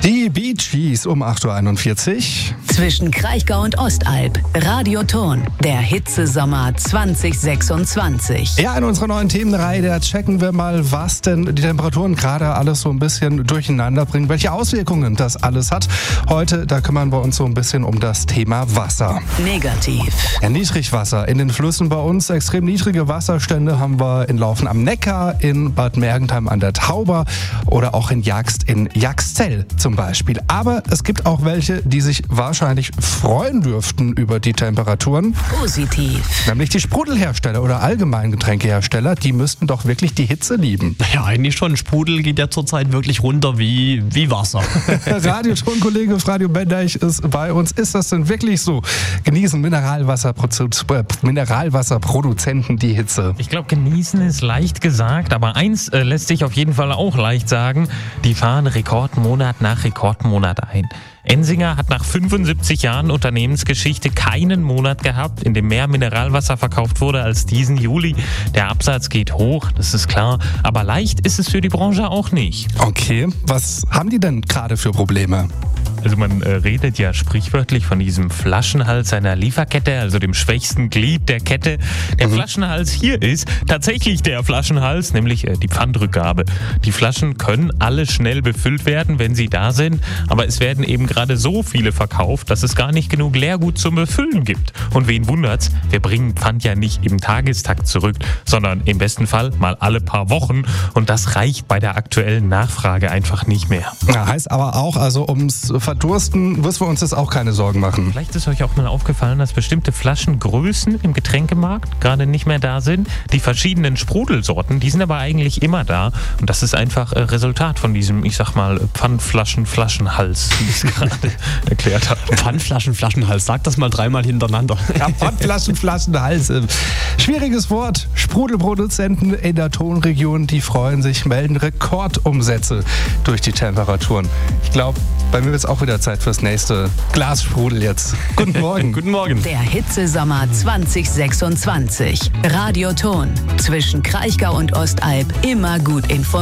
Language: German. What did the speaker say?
Die Bee Gees um 8.41 Uhr. Zwischen Kraichgau und Ostalb. Radioton. Der Hitzesommer 2026. Ja, in unserer neuen Themenreihe, da checken wir mal, was denn die Temperaturen gerade alles so ein bisschen durcheinander bringen, welche Auswirkungen das alles hat. Heute, da kümmern wir uns so ein bisschen um das Thema Wasser. Negativ. Ja, Niedrigwasser in den Flüssen bei uns. Extrem niedrige Wasserstände haben wir in Laufen am Neckar, in Bad Mergentheim an der Tauber oder auch in Jagst in Jagstzell zum Beispiel. Aber es gibt auch welche, die sich wahrscheinlich freuen dürften über die Temperaturen. Positiv. Nämlich die Sprudelhersteller oder allgemein Getränkehersteller, die müssten doch wirklich die Hitze lieben. Ja, eigentlich schon. Sprudel geht ja zurzeit wirklich runter wie Wasser. Radiotonkollege Radio Bendeich ist bei uns. Ist das denn wirklich so? Genießen Mineralwasserproduzenten die Hitze? Ich glaube, genießen ist leicht gesagt, aber eins lässt sich auf jeden Fall auch leicht sagen: Die fahren Rekordmonat nach Rekordmonat ein. Ensinger hat nach 75 Jahren Unternehmensgeschichte keinen Monat gehabt, in dem mehr Mineralwasser verkauft wurde als diesen Juli. Der Absatz geht hoch, das ist klar, aber leicht ist es für die Branche auch nicht. Okay, was haben die denn gerade für Probleme? Also man redet ja sprichwörtlich von diesem Flaschenhals einer Lieferkette, also dem schwächsten Glied der Kette. Der Flaschenhals hier ist tatsächlich der Flaschenhals, nämlich die Pfandrückgabe. Die Flaschen können alle schnell befüllt werden, wenn sie da sind, aber es werden eben gerade so viele verkauft, dass es gar nicht genug Leergut zum Befüllen gibt. Und wen wundert's, wir bringen Pfand ja nicht im Tagestakt zurück, sondern im besten Fall mal alle paar Wochen, und das reicht bei der aktuellen Nachfrage einfach nicht mehr. Ja, heißt aber auch, also ums Verdursten müssen wir uns jetzt auch keine Sorgen machen. Vielleicht ist euch auch mal aufgefallen, dass bestimmte Flaschengrößen im Getränkemarkt gerade nicht mehr da sind. Die verschiedenen Sprudelsorten, die sind aber eigentlich immer da. Und das ist einfach Resultat von diesem, ich sag mal, Pfandflaschenhals, wie ich es gerade erklärt habe. Pfandflaschenhals, sag das mal dreimal hintereinander. Ja, Pfandflaschenhals. Schwieriges Wort. Sprudelproduzenten in der Tonregion, die freuen sich, melden Rekordumsätze durch die Temperaturen. Ich glaube, bei mir wird es auch wieder Zeit fürs nächste Glas Sprudel jetzt. Guten Morgen. Guten Morgen. Der Hitzesommer 2026. Radioton. Zwischen Kraichgau und Ostalb immer gut informiert.